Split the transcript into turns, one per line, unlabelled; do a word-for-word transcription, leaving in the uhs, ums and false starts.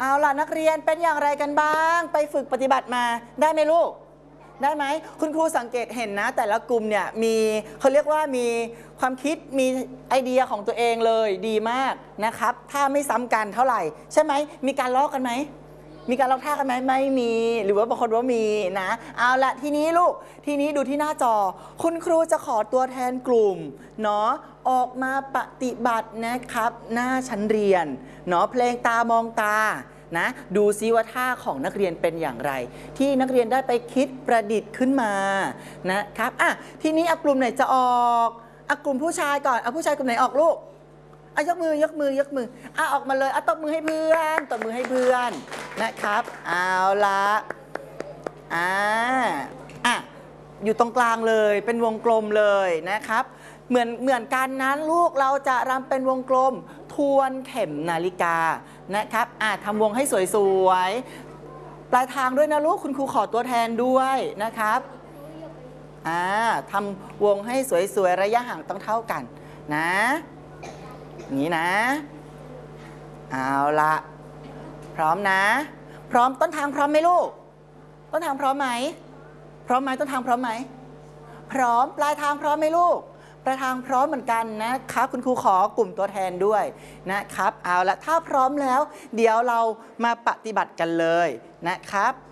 เอาล่ะนักเรียนเป็นอย่างไรกันบ้างไปฝึกปฏิบัติมาได้ไหมลูกได้ไหมคุณครูสังเกตเห็นนะแต่ละกลุ่มเนี่ยมีเขาเรียกว่ามีความคิดมีไอเดียของตัวเองเลยดีมากนะครับถ้าไม่ซ้ำกันเท่าไหร่ใช่ไหมมีการลอกกันไหมมีการลอกท่ากันไหมไม่มีหรือว่าบางคนว่ามีนะเอาละทีนี้ลูกทีนี้ดูที่หน้าจอคุณครูจะขอตัวแทนกลุ่มเนาะออกมาปฏิบัตินะครับหน้าชั้นเรียนเนาะเพลงตามองตานะดูซิว่าท่าของนักเรียนเป็นอย่างไรที่นักเรียนได้ไปคิดประดิษฐ์ขึ้นมานะครับอ่ะทีนี้เอากลุ่มไหนจะออกเอากลุ่มผู้ชายก่อนเอาผู้ชายกลุ่มไหนออกลูกอ่ะยกมือยกมือยกมืออ่ะออกมาเลยอ่ะตบมือให้เพื่อนตบมือให้เพื่อนนะครับเอาละอ่าอ่ะอยู่ตรงกลางเลยเป็นวงกลมเลยนะครับเหมือนเหมือนกันนั้นลูกเราจะรำเป็นวงกลมทวนเข็มนาฬิกานะครับอ่ะทำวงให้สวยๆปลายทางด้วยนะลูกคุณครูขอตัวแทนด้วยนะครับอ่าทำวงให้สวยๆระยะห่างต้องเท่ากันนะนี้นะเอาละพร้อมนะพร้อมต้นทางพร้อมไหมลูกต้นทางพร้อมไหมพร้อมไหมต้นทางพร้อมไหมพร้อมปลายทางพร้อมไหมลูกปลายทางพร้อมเหมือนกันนะครับคุณครูขอกลุ่มตัวแทนด้วยนะครับเอาละถ้าพร้อมแล้วเดี๋ยวเรามาปฏิบัติกันเลยนะครับ